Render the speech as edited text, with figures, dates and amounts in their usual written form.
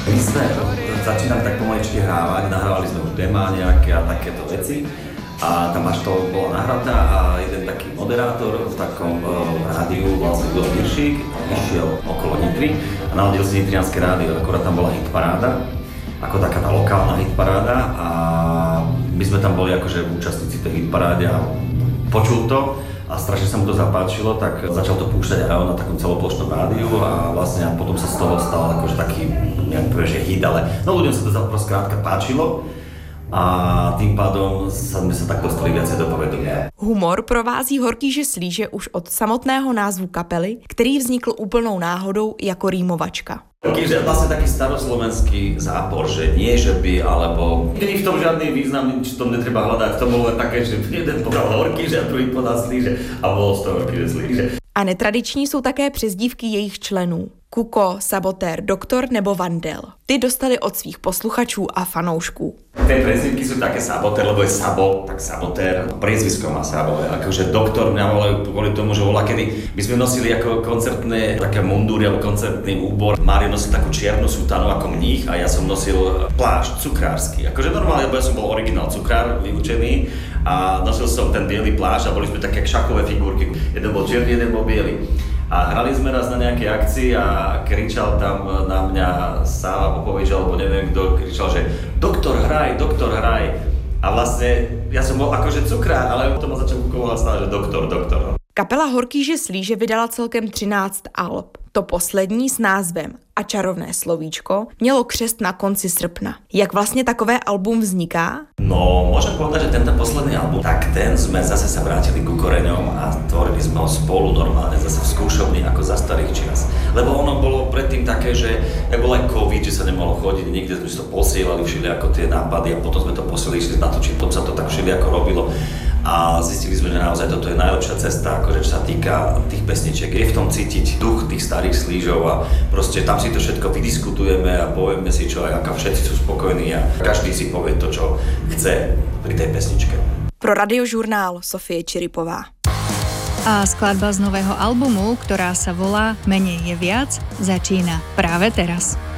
My sme začínali tak pomaličky hrávať, nahrávali sme už demá nejaké a takéto veci. A tam až to bola nahratá a jeden taký moderátor v takom rádiu, vlastne Gulo Hiršík, išiel okolo Nitry a naladil si nitrianske rádio, akorát tam bola hitparáda, ako taká tá lokálna hitparáda a my sme tam boli akože účastníci tej hitparáde a počul to a strašne sa mu to zapáčilo, tak začal to púšťať aj on na takom celoplošnom rádiu a vlastne potom sa z toho stal akože taký, neviem povedať, že hit, ale no ľuďom sa to skrátka páčilo. A tým pádom sme sa tak dostali viacej do povedomia. Humor provází Horkýže Slíže už od samotného názvu kapely, který vznikl úplnou náhodou jako rýmovačka. Horkýže je vlastne taký staroslovenský zápor, že nie že by, alebo nie v tom žiadny význam, či to netreba hľadať, to bolo len také, že jeden podal Horkýže a druhý podal Slíže a bolo z toho Horkýže Slíže. A netradiční jsou také přezdívky jejich členů. Kuko, Sabotér, Doktor nebo Vandel. Ty dostali od svých posluchačů a fanoušků. Tie prezývky sú také Sabotér, lebo je Sabo, tak Sabotér, priezvisko má Sabo. Akože Doktor mňa volajú kvôli tomu, že volá kedy my sme nosili ako koncertné také mundúry alebo koncertný úbor. Mário nosil takú čiernu sutanu ako mních a ja som nosil plášť cukrársky. Akože normálne, lebo ja som bol originál cukrár vyučený a nosil som ten biely plášť a boli sme také šachové figurky. Jeden bol čierny, jeden bol biely. A hrali sme raz na nejakej akcii a kričal tam na mňa Sáva Popovič, alebo neviem kto, kričal, že doktor hraj. A vlastne ja som bol akože cukrár, ale potom ma začal kukovať stále, že doktor. Kapela Horkýže Slíže vydala celkem 13 alb. To poslední s názvem A čarovné slovíčko mělo křest na konci srpna. Jak vlastně takové album vzniká? No, môžem povedať, že tento posledný album, tak ten sme zase sa vrátili ku koreňom a tvorili sme ho spolu normálne zase v skúšovni ako za starých čias. Lebo ono bolo predtým také, že bol aj COVID, že sa nemohlo chodiť, niekde sme si to posielali všelijako tie nápady a potom sme to posielali, išli natočiť, potom sa to tak všelijako robilo. A zistili sme, že naozaj toto je najlepšia cesta, akože čo sa týka tých pesničiek. Je v tom cítiť duch tých starých Slížov a proste tam si to všetko vydiskutujeme a povieme si čo, aká všetci sú spokojní a každý si povie to, čo chce pri tej pesničke. Pro Radiožurnál Sofie Čiripová. A skladba z nového albumu, ktorá sa volá Menej je viac, začína práve teraz.